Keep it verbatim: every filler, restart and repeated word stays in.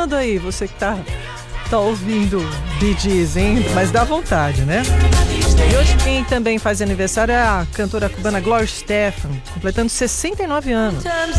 gostando aí, você que tá, tá ouvindo Bee Gees, hein? Mas dá vontade, né? E hoje quem também faz aniversário é a cantora cubana Gloria Estefan, completando sessenta e nove anos.